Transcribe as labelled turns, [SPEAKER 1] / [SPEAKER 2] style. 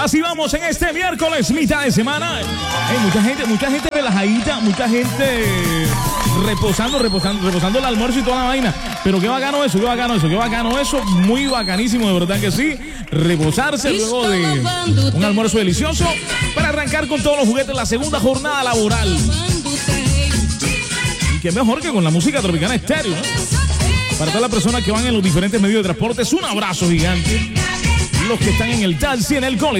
[SPEAKER 1] Así vamos en este miércoles, mitad de semana. Mucha gente relajadita, mucha gente reposando el almuerzo y toda la vaina. Pero qué bacano eso. Muy bacanísimo, de verdad que sí. Reposarse luego de un almuerzo delicioso para arrancar con todos los juguetes la segunda jornada laboral. Y qué mejor que con la música Tropicana Estéreo, ¿no? Para todas las personas que van en los diferentes medios de transporte, un abrazo gigante. Los que están en el taxi, en el cole.